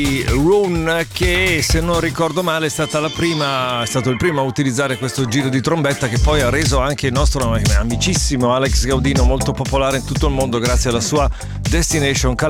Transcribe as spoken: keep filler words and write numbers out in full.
Rune, che se non ricordo male è stata la prima, è stato il primo a utilizzare questo giro di trombetta, che poi ha reso anche il nostro amicissimo Alex Gaudino molto popolare in tutto il mondo grazie alla sua Destination Calabria.